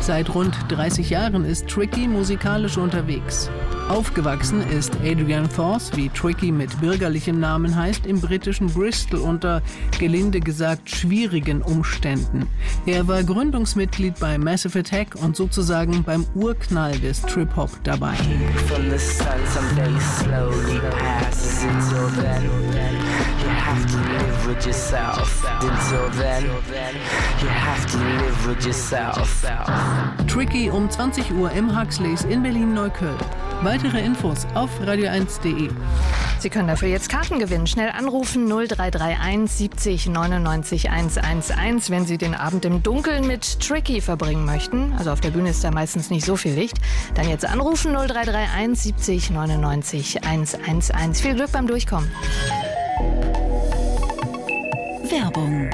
Seit rund 30 Jahren ist Tricky musikalisch unterwegs. Aufgewachsen ist Adrian Force, wie Tricky mit bürgerlichem Namen heißt, im britischen Bristol unter, gelinde gesagt, schwierigen Umständen. Er war Gründungsmitglied bei Massive Attack und sozusagen beim Urknall des Trip-Hop dabei. Tricky um 20 Uhr im Huxleys in Berlin-Neukölln. Weitere Infos auf radio1.de. Sie können dafür jetzt Karten gewinnen. Schnell anrufen 0331 70 99 111, wenn Sie den Abend im Dunkeln mit Tricky verbringen möchten. Also auf der Bühne ist da meistens nicht so viel Licht. Dann jetzt anrufen 0331 70 99 111. Viel Glück beim Durchkommen. Werbung.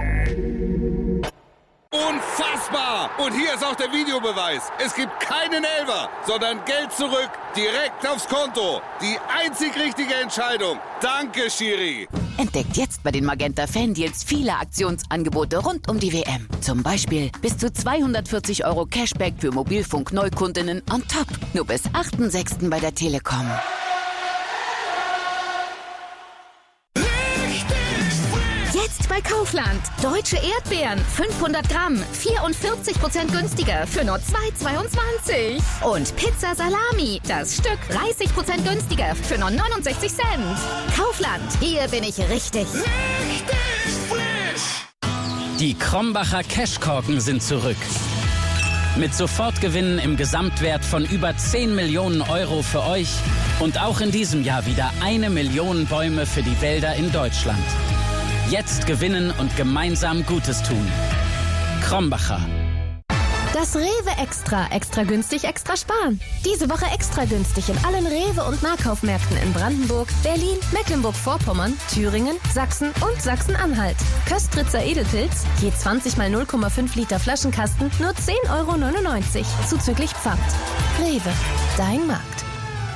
Unfassbar! Und hier ist auch der Videobeweis. Es gibt keinen Elfer, sondern Geld zurück, direkt aufs Konto. Die einzig richtige Entscheidung. Danke, Schiri. Entdeckt jetzt bei den Magenta Fandeals viele Aktionsangebote rund um die WM. Zum Beispiel bis zu 240 € Cashback für Mobilfunk-Neukundinnen on top. Nur bis 8.6. bei der Telekom. Jetzt bei Kaufland. Deutsche Erdbeeren, 500 Gramm, 44% günstiger für nur 2,22. Und Pizza Salami, das Stück 30% günstiger für nur 69 Cent. Kaufland, hier bin ich richtig. Die Krombacher Cashkorken sind zurück. Mit Sofortgewinnen im Gesamtwert von über 10 Millionen € für euch und auch in diesem Jahr wieder 1 Million Bäume für die Wälder in Deutschland. Jetzt gewinnen und gemeinsam Gutes tun. Krombacher. Das Rewe Extra. Extra günstig, extra sparen. Diese Woche extra günstig in allen Rewe- und Nahkaufmärkten in Brandenburg, Berlin, Mecklenburg-Vorpommern, Thüringen, Sachsen und Sachsen-Anhalt. Köstritzer Edelpilz, je 20 mal 0,5 Liter Flaschenkasten, nur 10,99 € zuzüglich Pfand. Rewe, dein Markt.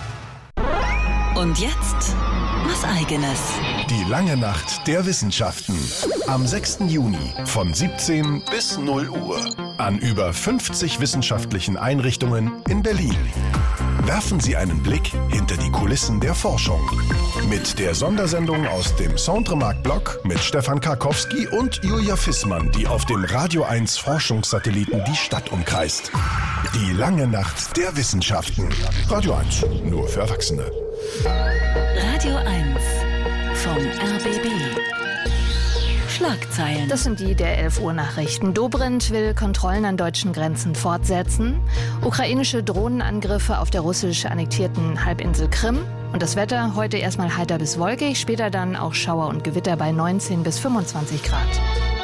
Und jetzt was Eigenes. Die lange Nacht der Wissenschaften. Am 6. Juni von 17 bis 0 Uhr. An über 50 wissenschaftlichen Einrichtungen in Berlin. Werfen Sie einen Blick hinter die Kulissen der Forschung. Mit der Sondersendung aus dem Centremarkt-Blog mit Stefan Karkowski und Julia Fissmann, die auf dem Radio 1 Forschungssatelliten die Stadt umkreist. Die lange Nacht der Wissenschaften. Radio 1, nur für Erwachsene. Radio 1 vom RBB. Schlagzeilen. Das sind die der 11 Uhr Nachrichten. Dobrindt will Kontrollen an deutschen Grenzen fortsetzen. Ukrainische Drohnenangriffe auf der russisch annektierten Halbinsel Krim. Und das Wetter heute erstmal heiter bis wolkig, später dann auch Schauer und Gewitter bei 19 bis 25 Grad.